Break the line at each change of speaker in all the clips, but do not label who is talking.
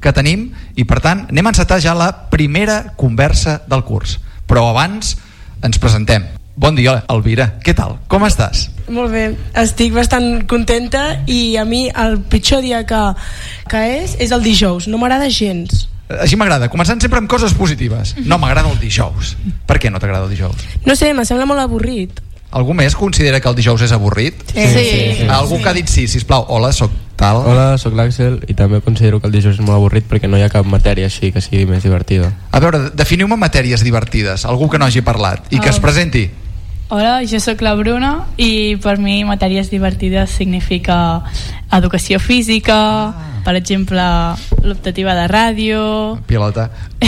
que tenim i per tant anem a encetar ja la primera conversa del curs, però abans ens presentem. Bon dia, Elvira, què tal? Com estàs?
Molt bé, estic bastant contenta i a mi el pitjor dia que és el dijous, no m'agrada gens.
Així m'agrada, començant sempre amb coses positives. No m'agrada el dijous. Per què no t'agrada el dijous?
No sé, me sembla molt avorrit.
Algú més considera que el dijous és avorrit?
Sí.
Algú que ha dit sí, sisplau. Hola, soc tal.
Hola, soc l'Àxel i també considero que el dijous és molt avorrit perquè no hi ha cap matèria així que sigui més divertida.
A veure, definiu-me matèries divertides, algú que no hagi parlat i que es presenti.
Hola, jo sóc la Bruna i per mi matèries divertides significa educació física, per exemple l'optativa de ràdio,
Pilota.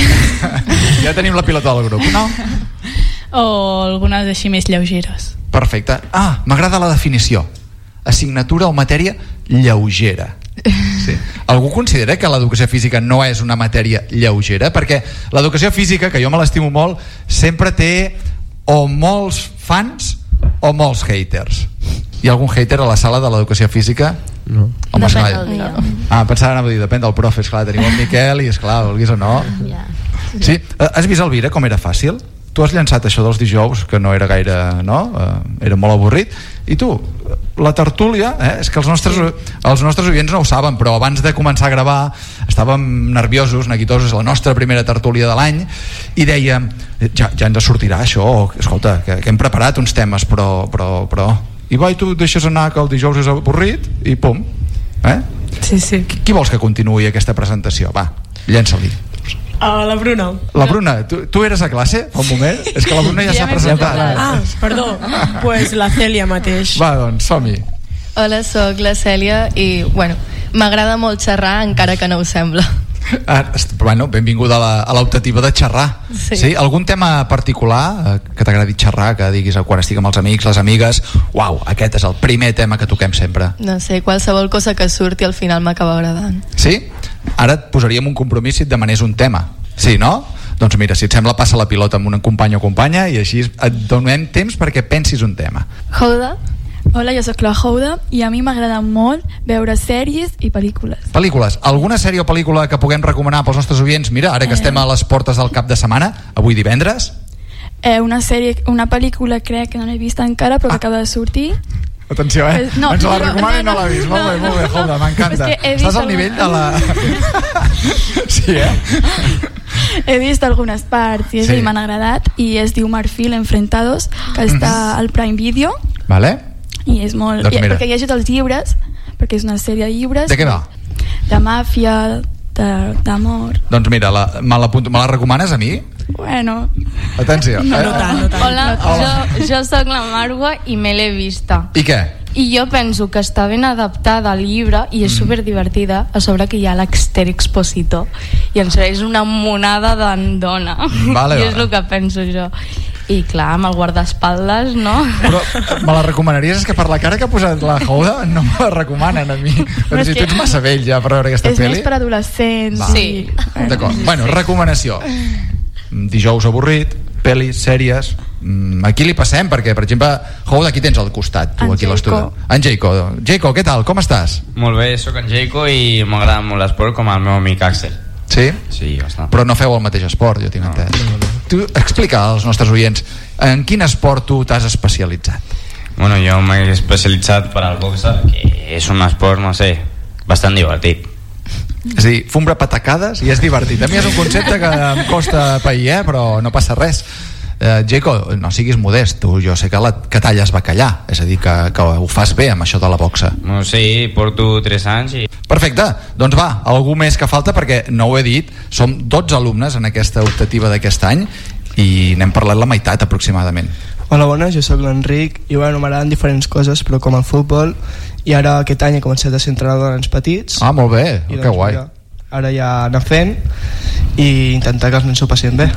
Ja tenim la pilota del grup, no?
o algunes així més lleugeres.
Perfecte. M'agrada la definició. Assignatura o matèria lleugera. Sí. Algú considera que l'educació física no és una matèria lleugera? Perquè l'educació física, que jo me l'estimo molt, sempre té o molts fans o molts haters. Hi ha algun hater a la sala de l'educació física?
No.
Home,
Depèn del dia.
pensava anava a dir, depèn del profe, esclar, tenim el Miquel i esclar, vulguis o no. Sí? Has vist, Elvira, com era fàcil? Tu has llançat això dels dijous, que no era gaire, no? Era molt avorrit. I tu, la tertúlia, és que els nostres oients no ho saben, però abans de començar a gravar estàvem nerviosos, neguitosos, la nostra primera tertúlia de l'any, i dèiem, ja ens sortirà això, escolta, que hem preparat uns temes, però... I va, i tu deixes anar que el dijous és avorrit, i pum.
Sí.
Qui vols que continuï aquesta presentació? Va, llença-li.
La Bruna.
La Bruna, tu eres a classe fa un moment? És que la Bruna ja s'ha presentat.
Perdó. Pues la Cèlia mateix.
Va, doncs, som-hi.
Hola, sóc la Cèlia i, m'agrada molt xerrar encara que no ho sembla.
Benvinguda a l'optativa de xerrar. Sí? Algun tema particular que t'agradi xerrar, que diguis quan estic amb els amics, les amigues, uau, aquest és el primer tema que toquem sempre?
No sé, qualsevol cosa que surti al final m'acaba agradant.
Sí? Ara et posaríem un compromís si et demanés un tema. Sí, no? Doncs mira, si et sembla, passa la pilota amb un company o companya i així et donem temps perquè pensis un tema.
Houda. Hola, jo sóc la Houda i a mi m'agrada molt veure sèries i pel·lícules.
Pel·lícules. Alguna sèrie o pel·lícula que puguem recomanar pels nostres oients? Mira, ara que estem a les portes del cap de setmana, avui divendres.
Una pel·lícula crec que no l'he vist encara però que acaba de sortir.
Atenció, ens la recomana i no l'ha vist. Molt bé, Houda, m'encanta. Estàs al nivell de la... Sí,
He vist algunes parts i m'han agradat i es diu Marfil Enfrentados, que està al Prime Video.
Vale.
I és molt... perquè he llegit els llibres, perquè és una sèrie de llibres.
De què va?
De màfia, d'amor.
Doncs mira, me la recomanes a mi?
Bueno...
Atenció.
No tant.
Hola, jo sóc la Marwa i me l'he vista.
I què?
I jo penso que està ben adaptada al llibre i és superdivertida, a sobre que hi ha l'Esther Expositor i en sèrio és una monada d'andona. I és el que penso jo. I clar, amb el guardaespatlles, no?
Però me la recomanaries? És que per la cara que ha posat la Houda no me la recomanen a mi. Però si tu ets massa vell ja per veure aquesta pel·li.
És més per adolescents.
Sí.
D'acord, bueno, recomanació. Dijous avorrit, pel·lis, sèries. Aquí li passem, perquè, per exemple, Houda, aquí tens al costat, tu, aquí a l'estudi. En Jayco. Jayco, què tal? Com estàs?
Molt bé, sóc en Jayco i m'agrada molt l'esport com el meu amic Àxel.
Sí?
Sí, bastant.
Però no feu el mateix esport, jo tinc entès. Tu explica als nostres oients en quin esport tu t'has especialitzat.
Bueno, jo m'he especialitzat per al boxe, que és un esport, no sé, bastant divertit.
És a dir, fumbra patacades i és divertit. A mi és un concepte que em costa pair, però no passa res. Jayco, no siguis modest, tu, jo sé que talles bacallà, és a dir, que ho fas bé amb això de la boxa.
No, sí, porto 3 anys i...
Perfecte, doncs va, algú més que falta, perquè no ho he dit, som 12 alumnes en aquesta optativa d'aquest any i n'hem parlat la meitat aproximadament.
Hola, bona, jo sóc l'Enric i m'agraden diferents coses, però com el futbol, i ara aquest any he començat a ser entrenador de nens petits.
Ah, molt bé, que guai.
Ara ja anar fent i intentar que els nens s'ho passin bé.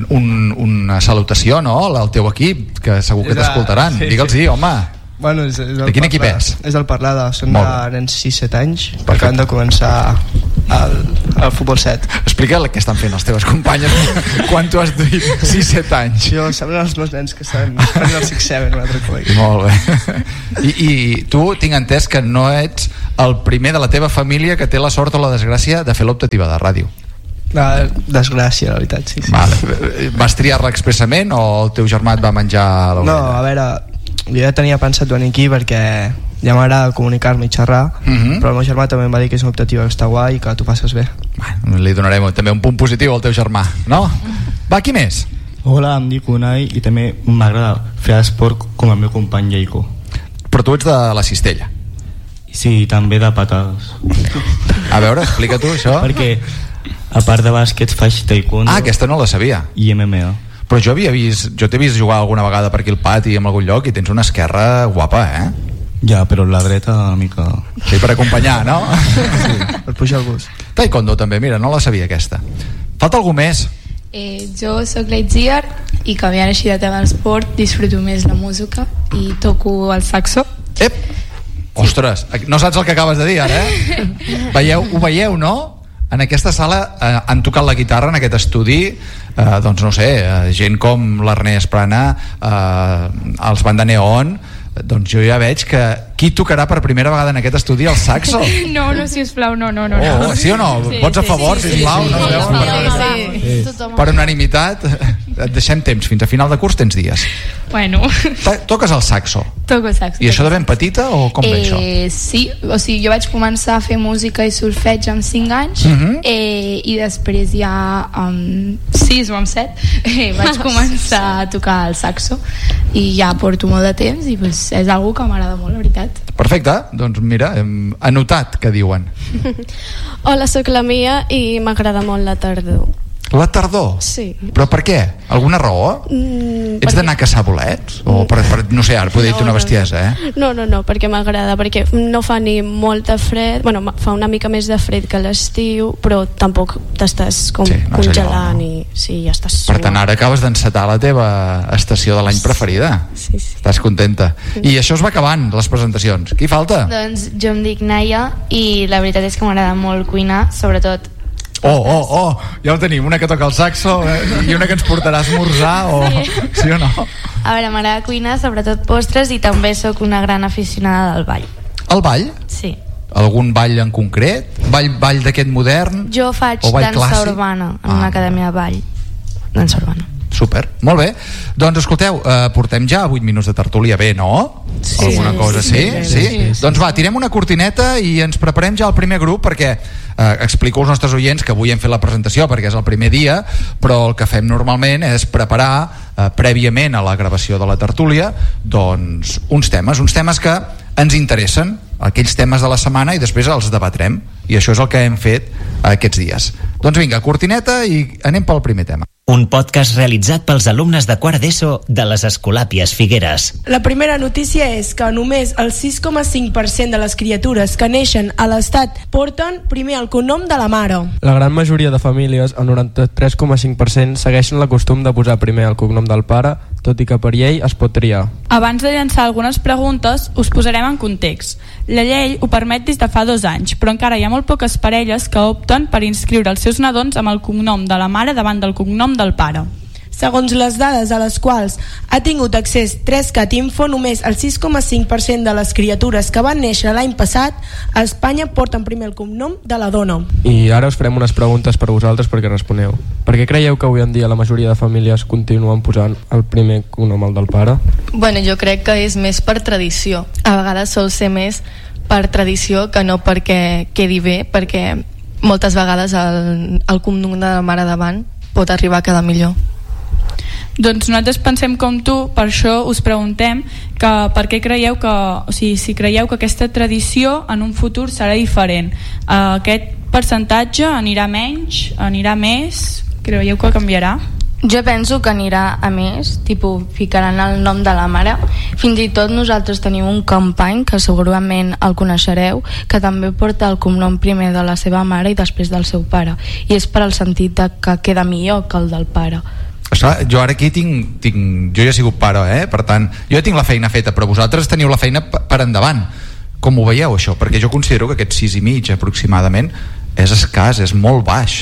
Una salutació, no?, al teu equip, que segur que t'escoltaran. Digue'ls-hi, home.
Bueno,
de quin equip és?
És del Parlada, són de nens 6-7 anys, perquè han de començar al futbol 7.
Explica què estan fent les teves companyes quan tu has dit 6-7 anys.
Jo, semblen els meus nens que estan fent el 6-7 un altre col·leg.
Molt bé. I tu tinc entès que no ets el primer de la teva família que té la sort o la desgràcia de fer l'optativa de ràdio.
La desgràcia, la veritat, sí.
Vale. Vas triar-la expressament o el teu germà et va menjar a l'orella?
No, a veure, jo ja tenia pensat venir aquí perquè ja m'agrada comunicar-me i xerrar, però el meu germà també em va dir que és una optativa que està guai i que tu passes bé.
Bueno, li donarem també un punt positiu al teu germà, no? Va, qui més?
Hola, em dic Unai i també m'agrada fer esport com el meu company Lleiko.
Però tu ets de la Cistella.
Sí, també de patades.
A veure, explica tu això.
Perquè a part de bàsquet faig taekwondo.
Ah, aquesta no la sabia.
I MMA.
Però jo t'he vist jugar alguna vegada per aquí al pati en algun lloc i tens una esquerra guapa, eh?
Ja, però la dreta una mica...
Sí, per acompanyar, no?
Sí, per pujar el gust.
Taekwondo també, mira, no la sabia aquesta. Falta algú més?
Jo sóc l'Aitziar i canviant així de tema d'esport disfruto més la música i toco el saxo.
Ep! Ostres, no saps el que acabes de dir ara, eh? Ho veieu, no? En aquesta sala han tocat la guitarra en aquest estudi, doncs no sé, gent com l'Ernest Prana, els Banda Neon. Doncs jo ja veig que qui tocarà per primera vegada en aquest estudi el saxo?
No, sisplau, no.
Oh, sí o no? Vots a favor, sisplau? Per unanimitat. Et deixem temps, fins a final de curs tens dies.
Bueno.
Toques el saxo?
Toco el saxo.
I això de ben petita o com ve això?
Sí, o sigui, jo vaig començar a fer música i solfeig amb 5 anys i després ja amb 6 o amb 7 vaig començar a tocar el saxo i ja porto molt de temps i pues, és algo que m'agrada molt, la veritat.
Perfecte, doncs mira, hem anotat què diuen.
Hola, sóc la Mia i m'agrada molt la tardor.
La tardor?
Sí.
Però per què? Alguna raó? Ets d'anar a caçar bolets? O per, no sé, ara podria dir-te una bestiesa, eh?
No, perquè m'agrada, perquè no fa ni molta fred, bueno, fa una mica més de fred que l'estiu, però tampoc t'estàs com congelant i sí, ja estàs
Per tant, ara acabes d'encetar la teva estació de l'any preferida.
Sí.
Estàs contenta. I això es va acabant, les presentacions. Qui falta?
Doncs jo em dic Naya i la veritat és que m'agrada molt cuinar, sobretot
ja ho tenim, una que toca el saxo i una que ens portarà a esmorzar sí o no?
A veure, m'agrada cuinar, sobretot postres i també sóc una gran aficionada del ball.
El ball?
Sí.
Algun ball en concret? Ball d'aquest modern?
Jo faig dansa urbana en una acadèmia de ball. Dansa urbana.
Super, molt bé. Doncs escolteu, portem ja 8 minuts de tertúlia, bé, no?
Sí.
Alguna cosa, sí? Doncs va, tirem una cortineta i ens preparem ja el primer grup perquè explico als nostres oients que avui hem fet la presentació perquè és el primer dia, però el que fem normalment és preparar prèviament a la gravació de la tertúlia doncs uns temes que ens interessen, aquells temes de la setmana, i després els debatrem, i això és el que hem fet aquests dies. Doncs vinga, cortineta i anem pel primer tema.
Un podcast realitzat pels alumnes de quart d'ESO de les Escolàpies Figueres.
La primera notícia és que només el 6,5% de les criatures que neixen a l'estat porten primer el cognom de la mare.
La gran majoria de famílies, el 93,5%, segueixen el costum de posar primer el cognom del pare, tot i que per llei es pot triar.
Abans de llançar algunes preguntes, us posarem en context. La llei ho permet des de fa 2 anys, però encara hi ha molt poques parelles que opten per inscriure els seus nadons amb el cognom de la mare davant del cognom del pare.
Segons les dades a les quals ha tingut accés 3cat Info, només el 6,5% de les criatures que van néixer l'any passat a Espanya porten primer el cognom de la dona.
I ara us farem unes preguntes per vosaltres perquè responeu. Per què creieu que avui en dia la majoria de famílies continuen posant el primer cognom al del pare?
Bueno, jo crec que és més per tradició. A vegades sol ser més per tradició que no perquè quedi bé, perquè moltes vegades el cognom de la mare davant pot arribar a quedar millor.
Doncs nosaltres pensem com tu, per això us preguntem que per què creieu que, o sigui, si creieu que aquesta tradició en un futur serà diferent. Aquest percentatge anirà menys, anirà més? Creieu que canviarà?
Jo penso que anirà a més, tipus ficaran el nom de la mare. Fins i tot nosaltres tenim un company que segurament el coneixereu, que també porta el cognom primer de la seva mare i després del seu pare, i és per al sentit de que queda millor que el del pare.
Esclar, jo ara aquí jo ja he sigut pare, per tant, jo ja tinc la feina feta, però vosaltres teniu la feina per endavant. Com ho veieu això? Perquè jo considero que aquest 6,5 aproximadament és escàs, és molt baix.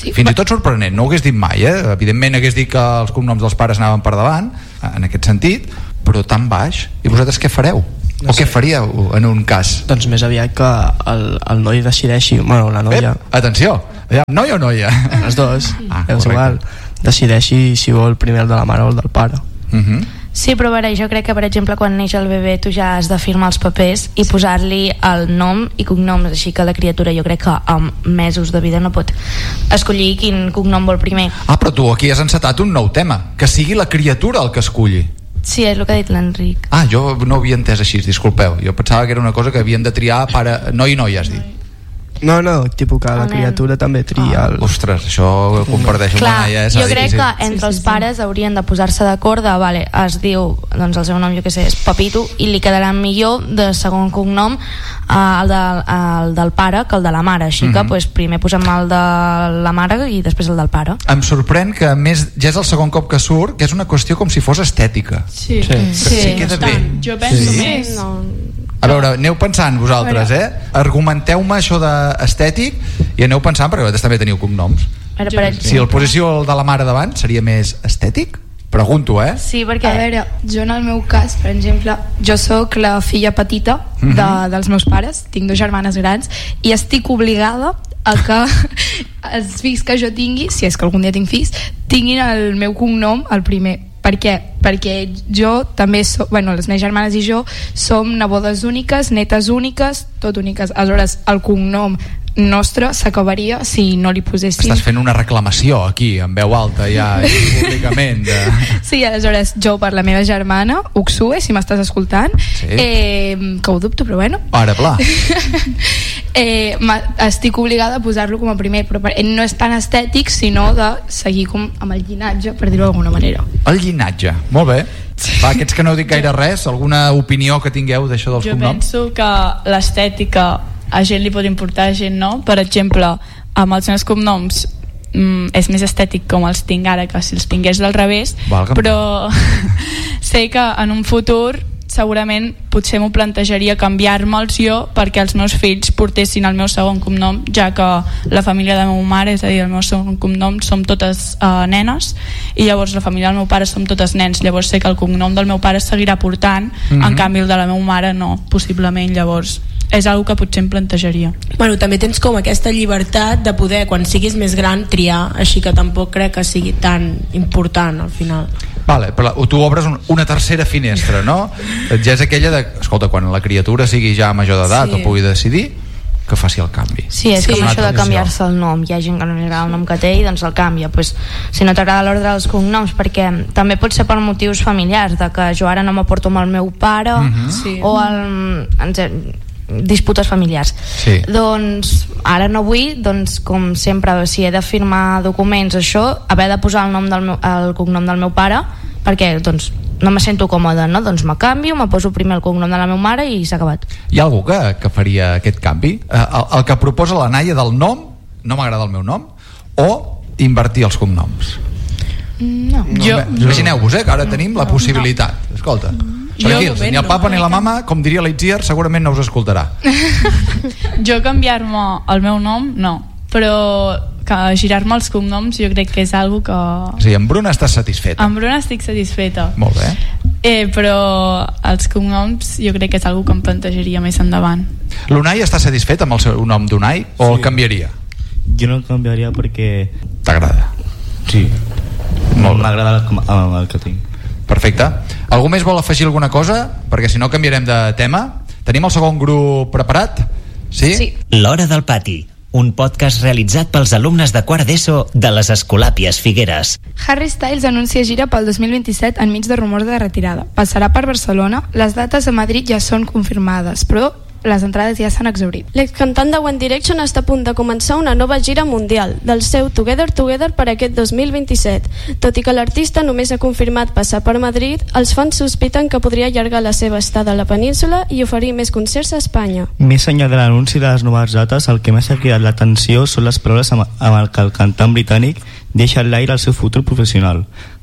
Fins i tot sorprenent, no ho hagués dit mai, evidentment hagués dit que els cognoms dels pares anaven per davant en aquest sentit, però tan baix. I vosaltres què fareu? O què faríeu en un cas?
Doncs més aviat que el noi decideixi, bueno, la noia...
Atenció, noi o noia?
Les dos, és igual, decideixi si vol primer el de la mare o el del pare.
Sí, però a veure, jo crec que, per exemple, quan neix el bebè tu ja has de firmar els papers i posar-li el nom i cognoms, així que la criatura jo crec que amb mesos de vida no pot escollir quin cognom vol primer.
Però tu aquí has encetat un nou tema, que sigui la criatura el que esculli.
Sí, és el que ha dit l'Enric.
Jo no ho havia entès així, disculpeu. Jo pensava que era una cosa que havien de triar noi i noia, has dit.
No, tipus que la criatura també tria
Ostres, això ho comparteixo.
Clar, jo crec que entre els pares haurien de posar-se d'acord de, vale, es diu, doncs el seu nom, jo què sé, és Pepito, i li quedarà millor de segon cognom el del pare que el de la mare, així que pues, primer posem el de la mare i després el del pare.
Em sorprèn que a més ja és el segon cop que surt, que és una qüestió com si fos estètica.
Sí,
queda bé.
Jo penso més.
A veure, aneu pensant vosaltres, argumenteu-me això d'estètic i aneu pensant, perquè vosaltres també teniu cognoms. Si el posessió el de la mare davant seria més estètic? Pregunto,
Sí, perquè...
A veure, jo en el meu cas, per exemple, jo sóc la filla petita dels meus pares, tinc 2 germanes grans i estic obligada a que els fills que jo tingui, si és que algun dia tinc fills, tinguin el meu cognom el primer. Per què? Perquè jo també les meves germanes i jo som nebodes úniques, netes úniques, tot úniques. Aleshores, el cognom nostre s'acabaria si no li poséssim...
Estàs fent una reclamació aquí, en veu alta ja, públicament.
Sí, aleshores jo per la meva germana, Uxue, si m'estàs escoltant, que ho dubto, però bueno.
Ara, pla.
Estic obligada a posar-lo com a primer, però no és tan estètic, sinó de seguir com amb el llinatge, per dir-ho d'alguna manera.
El llinatge, molt bé. Va, aquests que no heu dit gaire res, alguna opinió que tingueu d'això dels cognoms?
Jo penso que l'estètica a gent li pot importar, a gent no. Per exemple, amb els meus cognoms és més estètic com els tinc ara que si els tingués del revés, però sé que en un futur segurament potser m'ho plantejaria canviar-me'ls jo perquè els meus fills portessin el meu segon cognom, ja que la família de la meva mare, és a dir, el meu segon cognom som totes nenes i llavors la família del meu pare som totes nens, llavors sé que el cognom del meu pare seguirà portant, en canvi el de la meva mare no, possiblement, llavors és una que potser em plantejaria.
Bueno, també tens com aquesta llibertat de poder, quan siguis més gran, triar, així que tampoc crec que sigui tan important al final.
Vale, però tu obres una tercera finestra, no? Ja és aquella de, escolta, quan la criatura sigui ja major d'edat o pugui decidir, que faci el canvi.
Sí, és com això de canviar-se el nom. Hi ha gent que no li agrada el nom que té i doncs el canvia. Pues, si no t'agrada l'ordre dels cognoms, perquè també pot ser per motius familiars, de que jo ara no m'aporto amb el meu pare o disputes familiars. Doncs ara no vull, doncs com sempre, si he de firmar documents, això, haver de posar el cognom del meu pare, perquè doncs no me sento còmode, no? Doncs me canvio, me poso primer el cognom de la meva mare i s'ha acabat.
Hi ha algú que faria aquest canvi? El que proposa la Naia del nom, no m'agrada el meu nom, o invertir els cognoms?
No.
Imagineu-vos, que ara tenim la possibilitat. Escolta, tranquils, ni el papa ni la mama, com diria l'Itziar, segurament no us escoltarà.
Jo canviar-me el meu nom, no, però que girar-me els cognoms jo crec que és algo que...
O sigui, amb Bruna estàs satisfeta?
Amb Bruna estic satisfeta.
Molt bé.
Però els cognoms jo crec que és algo que em plantejaria més endavant.
L'Unai està satisfet amb el seu nom d'Unai o el canviaria?
Jo no el canviaria perquè...
T'agrada?
Sí. M'agrada el que tinc.
Perfecte. Algú més vol afegir alguna cosa? Perquè si no canviarem de tema. Tenim el segon grup preparat? Sí?
L'Hora del Pati, un podcast realitzat pels alumnes de quart d'ESO de les Escolàpies Figueres.
Harry Styles anuncia gira pel 2027 enmig de rumors de retirada. Passarà per Barcelona, les dates a Madrid ja són confirmades, però les entrades ja s'han exhaurit.
L'excantant de One Direction està a punt de començar una nova gira mundial del seu Together Together per aquest 2027. Tot i que l'artista només ha confirmat passar per Madrid, els fans sospiten que podria allargar la seva estada a la península i oferir més concerts a Espanya.
Més enllà de l'anunci de les noves dates, el que més ha cridat l'atenció són les paraules amb el que el cantant britànic deixa en l'aire el seu futur professional.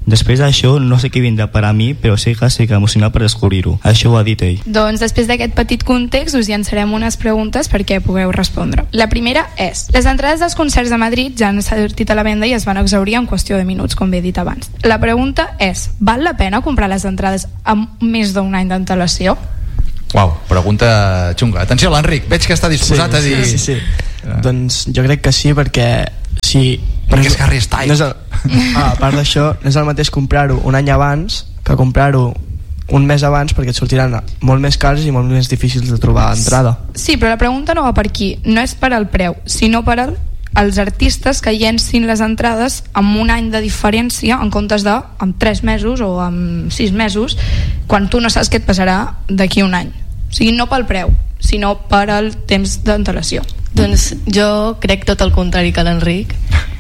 Després d'això, no sé què vindrà per a mi, però sé que estic emocionat per descobrir-ho. Això ho ha dit ell.
Doncs després d'aquest petit context us llançarem unes preguntes perquè pugueu respondre. La primera és: les entrades dels concerts de Madrid ja han sortit a la venda i es van exhaurir en qüestió de minuts, com bé he dit abans. La pregunta és: val la pena comprar les entrades amb més d'un any d'antelació?
Uau, pregunta xunga. Atenció, l'Enric, veig que està disposat a dir...
Sí. Doncs jo crec que sí, perquè
perquè és Harry Styles.
A part d'això, no és el mateix comprar-ho un any abans que comprar-ho un mes abans, perquè et sortiran molt més cars i molt més difícils de trobar entrada.
Sí, però la pregunta no va per aquí, no és per al preu, sinó per als artistes que llencin les entrades amb un any de diferència en comptes de amb 3 mesos o amb 6 mesos, quan tu no saps què et passarà d'aquí un any. O sigui, no pel preu, sinó per al temps d'antelació.
Doncs jo crec tot el contrari que l'Enric.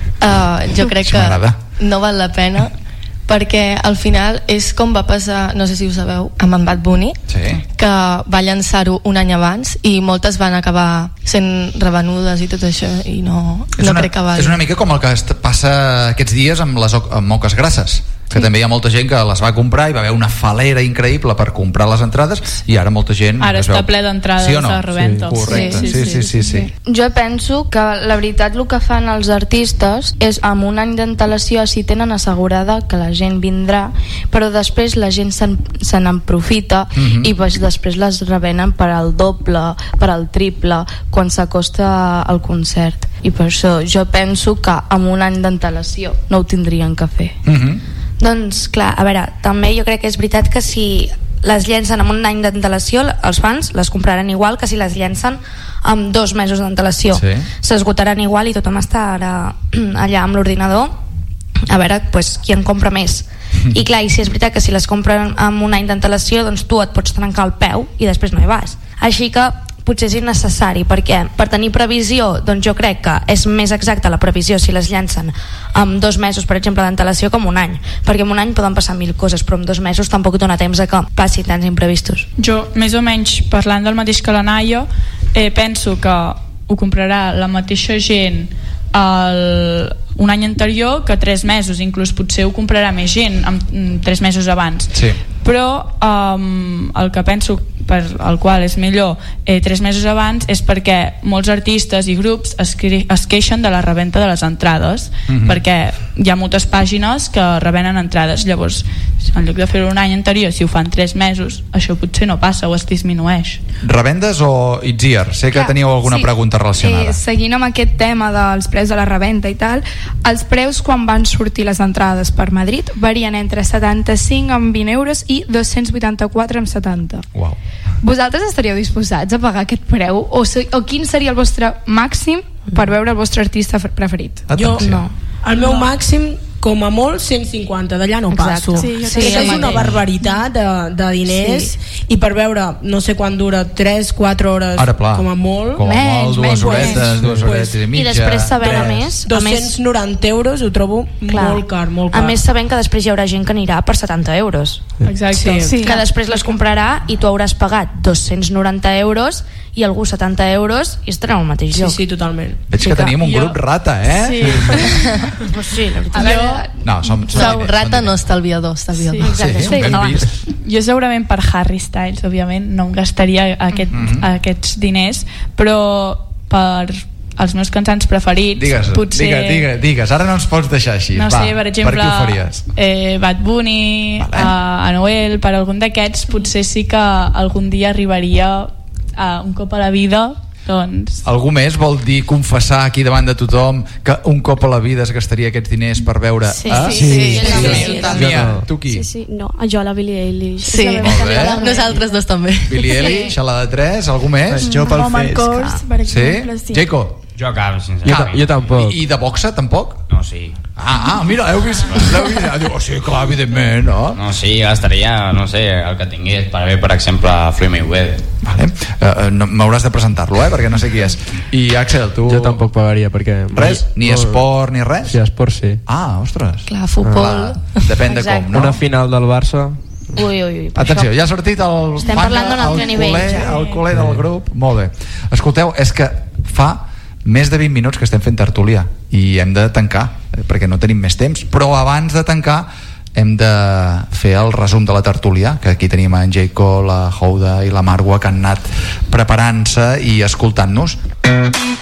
Jo crec que no val la pena, perquè al final és com va passar, no sé si ho sabeu, amb en Bad Bunny, que va llançar-ho un any abans i moltes van acabar sent revenudes i tot això, i no crec que valgui.
És una mica com el que passa aquests dies amb les moques grasses, que també hi ha molta gent que les va comprar i va haver una falera increïble per comprar les entrades, i ara molta gent
ara està ple d'entrades, sí o no? A reventa.
Correcte, sí.
Jo penso que la veritat el que fan els artistes és amb un any d'antelació així tenen assegurada que la gent vindrà, però després la gent se n'aprofita i després les revenen per al doble, per al triple quan s'acosta al concert, i per això jo penso que amb un any d'antelació no ho tindrien que fer.
Doncs clar, a veure, també jo crec que és veritat que si les llencen amb un any d'antelació, els fans les compraran igual que si les llencen amb 2 mesos d'antelació. S'esgotaran igual i tothom estarà allà amb l'ordinador a veure qui en compra més. I clar, i si és veritat que si les compren amb un any d'antelació, doncs tu et pots trencar el peu i després no hi vas. Així que potser és innecessari, perquè per tenir previsió, doncs jo crec que és més exacta la previsió si les llancen amb 2 mesos, per exemple, d'antelació, com un any, perquè en un any poden passar 1000 coses, però en 2 mesos tampoc dona temps a que passin tants imprevistos.
Jo, més o menys, parlant del mateix que la Naia, penso que ho comprarà la mateixa gent un any anterior que 3 mesos, inclús potser ho comprarà més gent 3 mesos abans, però el que penso per el qual és millor 3 mesos abans és perquè molts artistes i grups es queixen de la reventa de les entrades, perquè hi ha moltes pàgines que revenen entrades. Llavors, en lloc de fer-ho un any anterior, si ho fan 3 mesos, això potser no passa o es disminueix.
Revendes o Itziar? Sé que teníeu alguna pregunta relacionada.
Seguint amb aquest tema dels preus de la reventa i tal, els preus quan van sortir les entrades per Madrid varien entre 75 amb 20 euros i 284 amb 70.
Uau.
Vosaltres estaríeu disposats a pagar aquest preu? O quin seria el vostre màxim per veure el vostre artista preferit?
Jo no. El meu màxim, com a molt, 150, d'allà no passo. És una barbaritat de diners, i per veure no sé quan dura, 3-4 hores com a molt,
menys, 2 horetes i mitja,
i després sabent a més
290 euros ho trobo molt car.
A més sabent que després hi haurà gent que anirà per 70 euros, que després les comprarà i tu hauràs pagat 290 euros i algú 70 euros i estarà al mateix lloc.
Sí, totalment.
Veig que tenim un grup rata,
Sí, la veritat.
No, som
rata no estalviador, estalviador.
Jo segurament per Harry Styles, òbviament, no em gastaria aquests diners, però per els meus cantants preferits
digues, ara no ens pots deixar així.
No sé, per exemple,
per qui ho faries?
Bad Bunny, a Noel, per algun d'aquests potser sí que algun dia arribaria un cop a la vida. Doncs...
Algú més vol dir, confessar aquí davant de tothom que un cop a la vida es gastaria aquests diners per veure tu qui?
No, jo la Billie Eilish.
Nosaltres dos també.
Billie Eilish, a la de 3, algú més?
Jo pel
Course, per exemple.
Jaco?
Jo cap, sincerament.
Jo tampoc.
I de boxa tampoc?
No, sí.
Mira, l'heu vist? Diu, sí, clar, evidentment, no?
No, sí, gastaria, no sé, el que tingués per haver, per exemple, Floyd Mayweather.
Vale. M'hauràs de presentar-lo, perquè no sé qui és. I Axel, tu...
Jo tampoc pagaria, perquè...
Res? Ni esport, ni res?
Sí, esport sí.
Ostres.
Clar, futbol.
Depèn de com, no?
Una final del Barça...
Ui.
Atenció, ja ha sortit el
estem parlant d'un altre nivell.
El culer del grup. Molt bé. Escolteu, és que fa més de 20 minuts que estem fent tertúlia i hem de tancar, perquè no tenim més temps, però abans de tancar hem de fer el resum de la tertúlia, que aquí tenim en Jaico, la Houda i la Marwa, que han anat preparant-se i escoltant-nos.